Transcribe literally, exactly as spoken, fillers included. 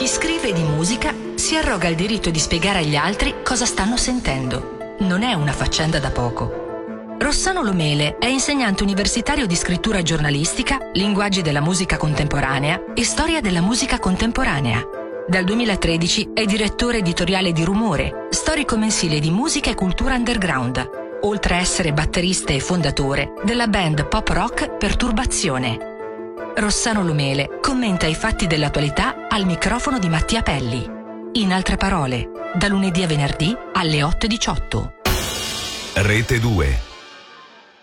scrive di musica si arroga il diritto di spiegare agli altri cosa stanno sentendo. Non è una faccenda da poco. Rossano Lomele è insegnante universitario di scrittura giornalistica, linguaggi della musica contemporanea e storia della musica contemporanea. Dal duemilatredici è direttore editoriale di Rumore, storico mensile di musica e cultura underground, oltre a essere batterista e fondatore della band pop rock Perturbazione. Rossano Lomele commenta i fatti dell'attualità al microfono di Mattia Pelli. In altre parole, da lunedì a venerdì alle otto e diciotto. Rete due.